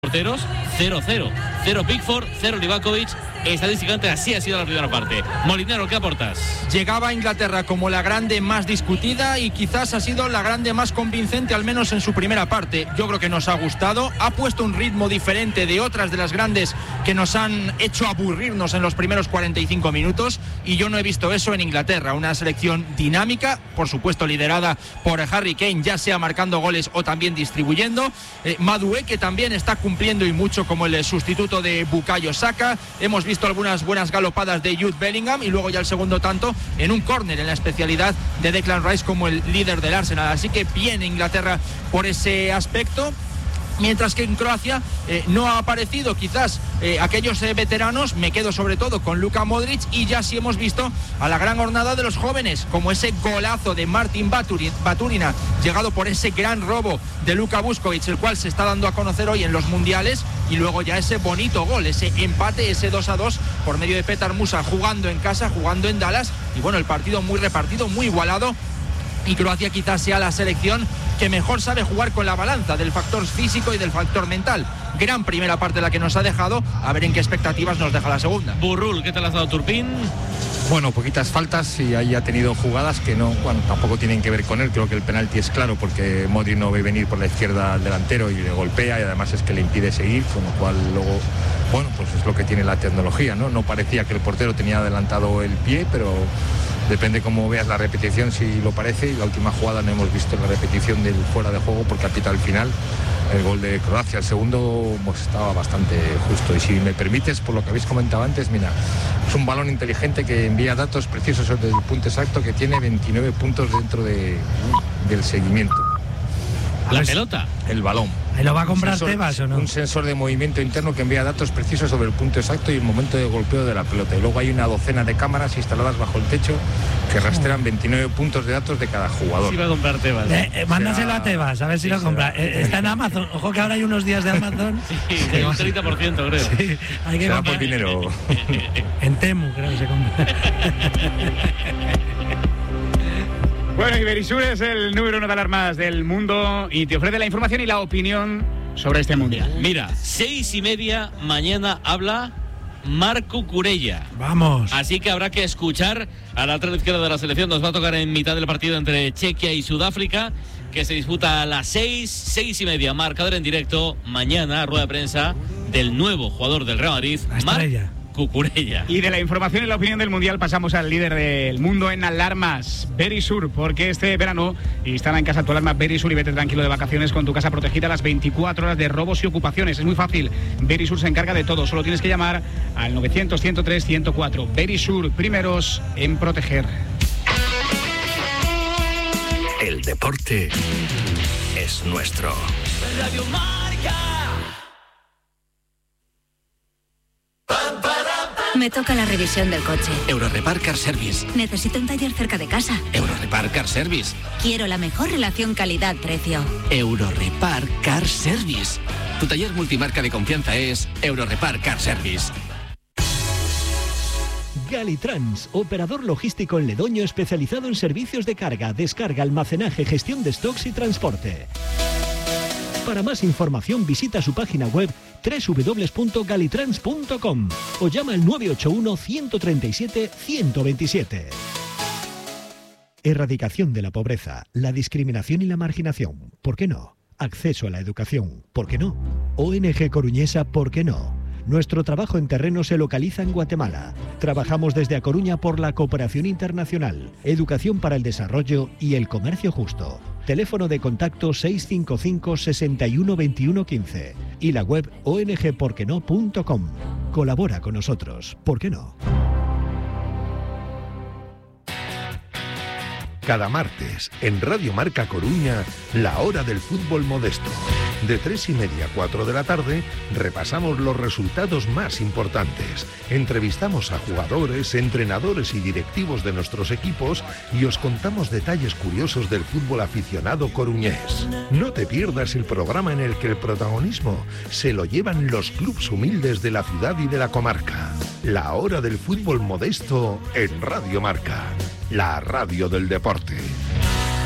Porteros, 0-0. 0 Pickford, 0 Livakovic. Estadísticamente así ha sido la primera parte. Molinero, ¿qué aportas? Llegaba a Inglaterra como la grande más discutida y quizás ha sido la grande más convincente, al menos en su primera parte. Yo creo que nos ha gustado, ha puesto un ritmo diferente de otras de las grandes que nos han hecho aburrirnos en los primeros 45 minutos, y yo no he visto eso en Inglaterra. Una selección dinámica, por supuesto liderada por Harry Kane, ya sea marcando goles o también distribuyendo. Madueke, que también está cumpliendo y mucho como el sustituto de Bukayo Saka. Hemos visto algunas buenas galopadas de Jude Bellingham y luego ya el segundo tanto en un córner, en la especialidad de Declan Rice como el líder del Arsenal. Así que bien Inglaterra por ese aspecto. Mientras que en Croacia no ha aparecido quizás aquellos veteranos. Me quedo sobre todo con Luka Modric, y ya sí hemos visto a la gran jornada de los jóvenes, como ese golazo de Martin Baturina, llegado por ese gran robo de Luka Vuskovic, el cual se está dando a conocer hoy en los mundiales, y luego ya ese bonito gol, ese empate, ese 2-2 por medio de Petar Musa, jugando en casa, jugando en Dallas, y bueno, el partido muy repartido, muy igualado. Y Croacia quizás sea la selección que mejor sabe jugar con la balanza del factor físico y del factor mental. Gran primera parte la que nos ha dejado, a ver en qué expectativas nos deja la segunda. Burrul, ¿qué tal has dado, Turpín? Bueno, poquitas faltas, y ahí ha tenido jugadas que no, bueno, tampoco tienen que ver con él. Creo que el penalti es claro, porque Modric no ve venir por la izquierda al delantero y le golpea, y además es que le impide seguir, con lo cual luego, bueno, pues es lo que tiene la tecnología, ¿no? No parecía que el portero tenía adelantado el pie, pero depende cómo veas la repetición, si lo parece. Y la última jugada no hemos visto la repetición del fuera de juego, porque ha pitado al final el gol de Croacia. El segundo pues estaba bastante justo. Y si me permites, por lo que habéis comentado antes, mira, es un balón inteligente que envía datos precisos sobre el punto exacto, que tiene 29 puntos dentro del seguimiento. ¿La pelota? El balón. ¿Y lo va a comprar Tebas o no? Un sensor de movimiento interno que envía datos precisos sobre el punto exacto y el momento de golpeo de la pelota. Y luego hay una docena de cámaras instaladas bajo el techo que rastrean 29 puntos de datos de cada jugador. Sí, va a comprar Tebas. Mándaselo a Tebas, a ver si lo compra. Está en Amazon. Ojo que ahora hay unos días de Amazon. Sí, de un 30%, creo. Sí, hay que comprar por dinero. En Temu, creo que se compra. Bueno, y Verisur es el número 1 de alarmas del mundo y te ofrece la información y la opinión sobre este mundial. Mira, 6:30 mañana habla Marc Cucurella. Vamos. Así que habrá que escuchar a la lateral izquierda de la selección. Nos va a tocar en mitad del partido entre Chequia y Sudáfrica, que se disputa a las 6:30. Marcador en directo. Mañana, rueda de prensa del nuevo jugador del Real Madrid, Marc Cucurella. Y de la información y la opinión del mundial pasamos al líder del mundo en alarmas, Verisur, porque este verano instala en casa tu alarma Verisur y vete tranquilo de vacaciones con tu casa protegida a las 24 horas de robos y ocupaciones. Es muy fácil, Verisur se encarga de todo, solo tienes que llamar al 900-103-104. Verisur, primeros en proteger. El deporte es nuestro. Radio Marca. Me toca la revisión del coche. Eurorepar Car Service. Necesito un taller cerca de casa. Eurorepar Car Service. Quiero la mejor relación calidad-precio. Eurorepar Car Service. Tu taller multimarca de confianza es Eurorepar Car Service. Galitrans, operador logístico en Ledoño especializado en servicios de carga, descarga, almacenaje, gestión de stocks y transporte. Para más información visita su página web www.galitrans.com o llama al 981 137 127. Erradicación de la pobreza, la discriminación y la marginación, ¿por qué no? Acceso a la educación, ¿por qué no? ONG Coruñesa, ¿por qué no? Nuestro trabajo en terreno se localiza en Guatemala. Trabajamos desde A Coruña por la cooperación internacional, educación para el desarrollo y el comercio justo. Teléfono de contacto 655 61 21 15 y la web ongporqueno.com. Colabora con nosotros, ¿por qué no? Cada martes, en Radio Marca Coruña, la hora del fútbol modesto. De 3:30 a 4 de la tarde, repasamos los resultados más importantes. Entrevistamos a jugadores, entrenadores y directivos de nuestros equipos y os contamos detalles curiosos del fútbol aficionado coruñés. No te pierdas el programa en el que el protagonismo se lo llevan los clubes humildes de la ciudad y de la comarca. La hora del fútbol modesto en Radio Marca, la radio del deporte.